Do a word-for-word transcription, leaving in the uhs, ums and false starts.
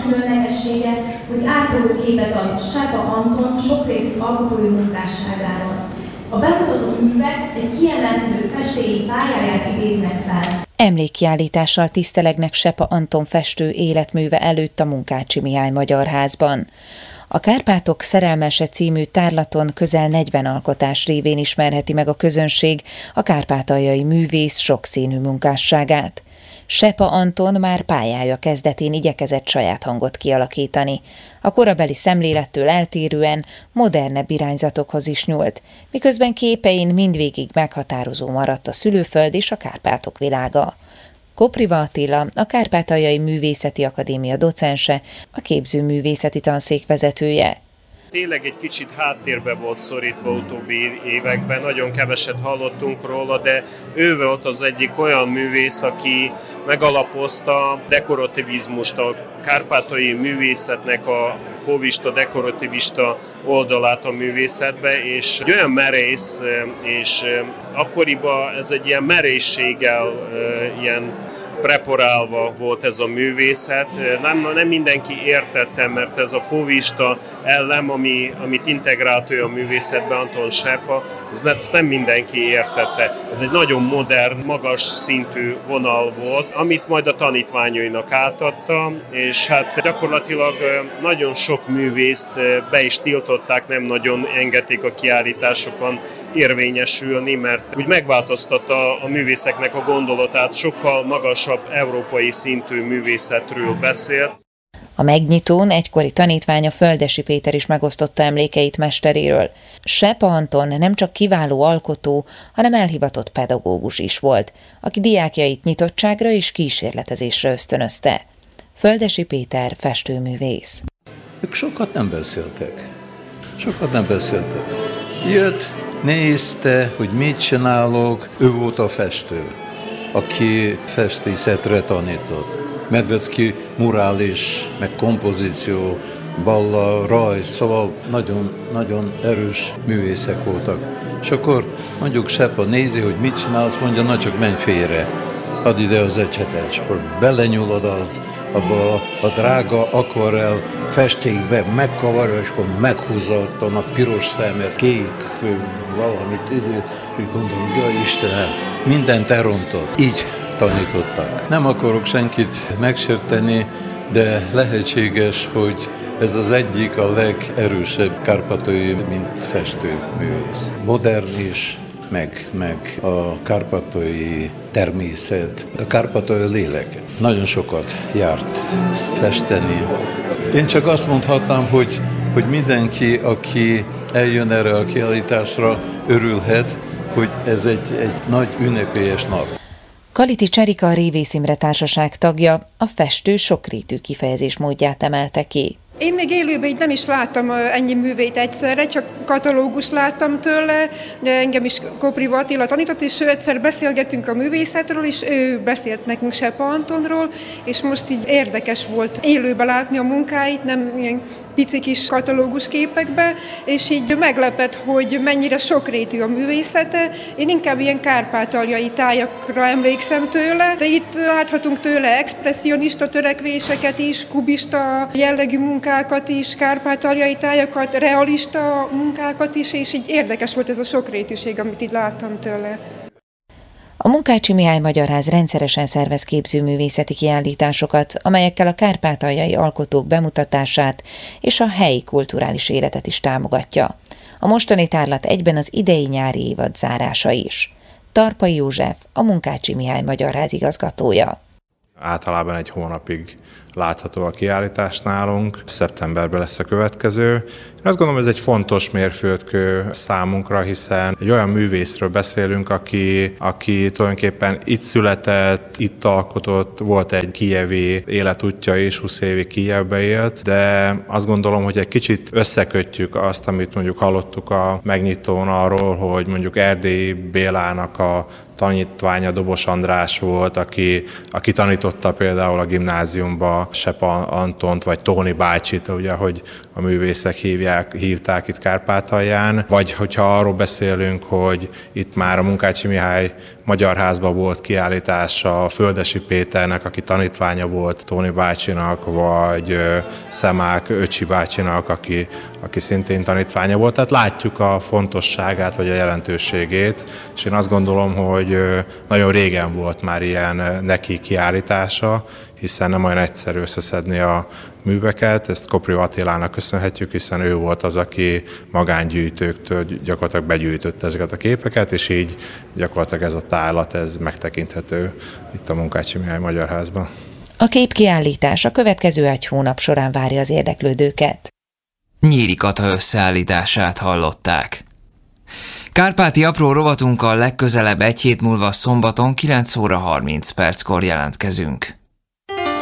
különlegessége, hogy átfogó képet ad Sepa Anton sokrétű alkotói munkásságáról. A bemutatott művek egy kiemelkedő festélyi pályáját idéznek fel. Emlékkiállítással tisztelegnek Sepa Anton festő életműve előtt a Munkácsy Mihály Magyar Házban. A Kárpátok szerelmese című tárlaton közel negyven alkotás révén ismerheti meg a közönség a kárpátaljai művész sokszínű munkásságát. Sepa Anton már pályája kezdetén igyekezett saját hangot kialakítani. A korabeli szemlélettől eltérően modernebb irányzatokhoz is nyúlt, miközben képein mindvégig meghatározó maradt a szülőföld és a Kárpátok világa. Kopriva Attila, a Kárpátaljai Művészeti Akadémia docense, a képzőművészeti tanszék vezetője. Tényleg egy kicsit háttérbe volt szorítva utóbbi években, nagyon keveset hallottunk róla, de ő volt az egyik olyan művész, aki megalapozta a dekorativizmust, a kárpátaljai művészetnek a fovista, dekorativista oldalát a művészetbe, és egy olyan merész, és akkoriban ez egy ilyen merészséggel, ilyen preparálva volt ez a művészet. Nem, nem mindenki értette, mert ez a fovista elem, ami, amit integrált ő a művészetbe, Anton Sepa, ezt nem mindenki értette. Ez egy nagyon modern, magas szintű vonal volt, amit majd a tanítványainak átadta, és hát gyakorlatilag nagyon sok művészt be is tiltották, nem nagyon engedték a kiállításokon érvényesülni, mert úgy megváltoztatta a művészeknek a gondolatát, sokkal magasabb európai szintű művészetről beszélt. A megnyitón egykori tanítványa Földessy Péter is megosztotta emlékeit mesteréről. Sepa Anton nem csak kiváló alkotó, hanem elhivatott pedagógus is volt, aki diákjait nyitottságra és kísérletezésre ösztönözte. Földessy Péter festőművész. Ők sokat nem beszéltek. Sokat nem beszéltek. Jött, nézte, hogy mit csinálok, ő volt a festő, aki festészetre tanított. Medvecki murális, meg kompozíció, balla, rajz, szóval nagyon, nagyon erős művészek voltak. És akkor mondjuk Sepa nézi, hogy mit csinálsz, mondja, na csak menj félre, add ide az ecsetet, és akkor belenyúlod az, abba a, a drága akvarell festékbe, megkavarja, és akkor meghúzza a piros szemet, kék, valamit, idő, és úgy gondolom, jaj Istenem, mindent elrontott. Így tanítottak. Nem akarok senkit megsérteni, de lehetséges, hogy ez az egyik a legerősebb kárpátaljai, mint festőművész. Modern is, meg, meg a kárpátaljai természet, a kárpátaljai lélek. Nagyon sokat járt festeni. Én csak azt mondhatnám, hogy, hogy mindenki, aki eljön erre a kiállításra, örülhet, hogy ez egy, egy nagy ünnepélyes nap. Kaliti Cserika, a Révész Imre Társaság tagja, a festő sokrétű kifejezésmódját emelte ki. Én még élőben így nem is láttam ennyi művét egyszerre, csak katalógus láttam tőle, de engem is Kopriva Attila tanított, és ő egyszer beszélgettünk a művészetről, és ő beszélt nekünk Sepa Antonról, és most így érdekes volt élőben látni a munkáit, nem ilyen pici kis katalógus képekbe, és így meglepett, hogy mennyire sokrétű a művészete. Én inkább ilyen kárpátaljai tájakra emlékszem tőle, de itt láthatunk tőle expresszionista törekvéseket is, kubista jellegű munkákat is, kárpátaljai tájakat, realista munkákat is, és így érdekes volt ez a sokrétűség, amit itt láttam tőle. A Munkácsy Mihály Magyar Ház rendszeresen szervez képzőművészeti kiállításokat, amelyekkel a kárpátaljai alkotók bemutatását és a helyi kulturális életet is támogatja. A mostani tárlat egyben az idei nyári évad zárása is. Tarpai József, a Munkácsy Mihály Magyar Ház igazgatója. Általában egy hónapig látható a kiállítás nálunk, szeptemberben lesz a következő. Én azt gondolom, ez egy fontos mérföldkő számunkra, hiszen egy olyan művészről beszélünk, aki, aki tulajdonképpen itt született, itt alkotott, volt egy kijevi életútja is, húsz évig Kijevbe élt, de azt gondolom, hogy egy kicsit összekötjük azt, amit mondjuk hallottuk a megnyitón arról, hogy mondjuk Erdélyi Bélának a tanítványa Dobos András volt, aki, aki tanította például a gimnáziumba Sepa Antont, vagy Tóni bácsit, ugye, hogy a művészek hívják, hívták itt Kárpátalján. Vagy hogyha arról beszélünk, hogy itt már a Munkácsi Mihály Magyar Házban volt kiállítása a Földesi Péternek, aki tanítványa volt Tóni bácsinak, vagy Szemák Öcsi bácsinak, aki, aki szintén tanítványa volt. Tehát látjuk a fontosságát, vagy a jelentőségét, és én azt gondolom, hogy nagyon régen volt már ilyen neki kiállítása, hiszen nem olyan egyszerű összeszedni a műveket, ezt Kopriva Attilának köszönhetjük, hiszen ő volt az, aki magángyűjtőktől gyakorlatilag begyűjtötte ezeket a képeket, és így gyakorlatilag ez a tárlat, ez megtekinthető itt a Munkácsi Mihály Magyar Házban. A képkiállítás a következő egy hónap során várja az érdeklődőket. Nyíri Kata összeállítását hallották. Kárpáti apró rovatunkkal legközelebb egy hét múlva szombaton kilenc óra harminc perckor jelentkezünk.